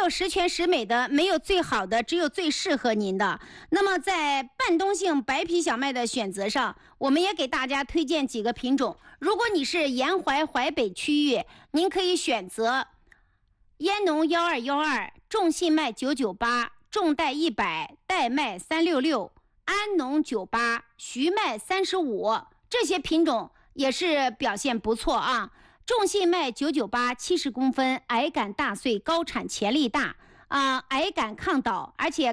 有十全十美的，没有最好的，只有最适合您的。那么在半冬性白皮小麦的选择上，我们也给大家推荐几个品种。如果你是沿淮淮北区域，您可以选择烟农1212、众信麦998、众代100、代麦366、安农98、徐麦35，这些品种也是表现不错啊。众信麦998 70公分，矮杆大穗，高产潜力大啊，矮杆抗倒，而且